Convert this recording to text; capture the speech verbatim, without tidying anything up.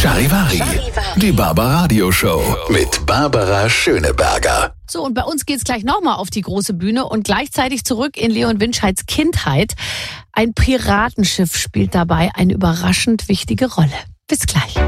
Charivari, die Barbaradio Show mit Barbara Schöneberger. So, und bei uns geht's gleich nochmal auf die große Bühne und gleichzeitig zurück in Leon Winscheids Kindheit. Ein Piratenschiff spielt dabei eine überraschend wichtige Rolle. Bis gleich.